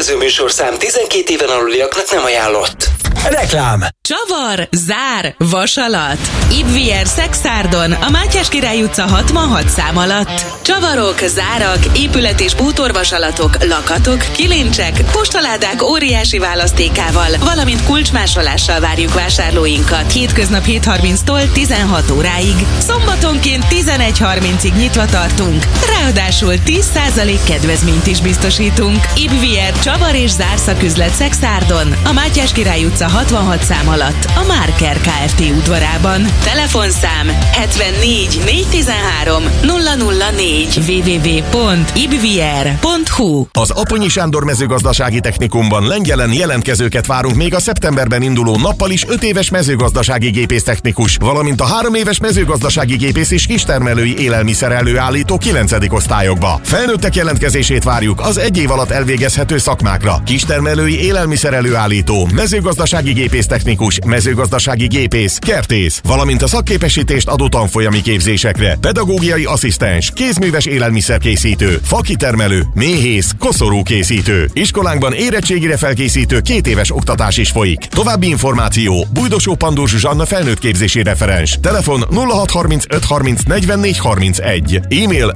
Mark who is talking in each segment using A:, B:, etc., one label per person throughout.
A: következő műsorszám 12 éven aluliaknak nem ajánlott. Reklám.
B: Csavar, zár, vasalat. Ibvier Szexárdon, a Mátyás Király utca 66 szám alatt. Csavarok, zárak, épület- és bútorvasalatok, lakatok, kilincsek, postaládák óriási választékával, valamint kulcsmásolással várjuk vásárlóinkat. Hétköznap 7:30-tól 16 óráig. Szombatonként 11:30-ig nyitva tartunk. Ráadásul 10% kedvezményt is biztosítunk. Ibvier Csavar és zárszaküzlet Szexárdon, a Mátyás Király utca 66 szám alatt, a Márker Kft. Udvarában. Telefonszám 74 413 004 www.ibvier.hu.
C: Az Aponyi Sándor Mezőgazdasági Technikumban Lengyelen jelentkezőket várunk még a szeptemberben induló nappal is 5 éves mezőgazdasági gépésztechnikus, valamint a 3 éves mezőgazdasági gépész és kistermelői élelmiszer előállító 9. osztályokba. Felnőttek jelentkezését várjuk az 1 év alatt elvégezhető szakmákra: kistermelői élelmiszer előállító, mezőgazdasági gépésztechnikus, mezőgazdasági gépész, kertész, valamint a szakképesítést adó tanfolyami képzésekre: pedagógiai asszisztens, kézműves élelmiszerkészítő, fakitermelő, méhész, koszorúkészítő. Iskolánkban érettségire felkészítő 2 éves oktatás is folyik. További információ: Bújdosó Pandúr Zsuzsanna felnőttképzési referens. Telefon 0635 30 44 31. E-mail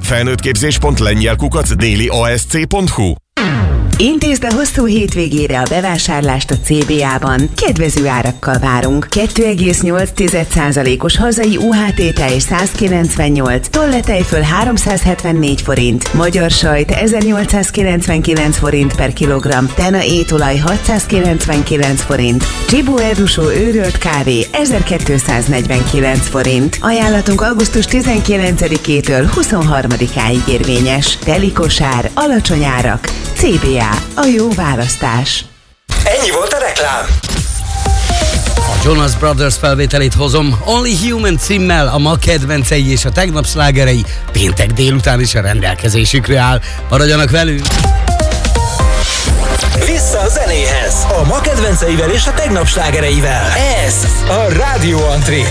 C: felnőttképzés.lengyel@dailyasc.hu.
D: Intézd a hosszú hétvégére a bevásárlást a CBA-ban. Kedvező árakkal várunk. 2,8%-os hazai UHT tej 198, tolletejföl 374 forint, magyar sajt 1899 forint per kilogramm, Tena étolaj 699 forint, Csibó Erdusó őrölt kávé 1249 forint. Ajánlatunk augusztus 19-től 23-áig érvényes. Teli kosár, alacsony árak. CBA. A jó választás.
A: Ennyi volt a reklám.
E: A Jonas Brothers felvételét hozom, Only Human címmel, a ma kedvencei és a tegnap slágerei péntek délután is a rendelkezésükre áll. Maradjanak velünk!
A: Vissza a zenéhez. A ma kedvenceivel és a tegnap slágereivel. Ez a Rádió Antré.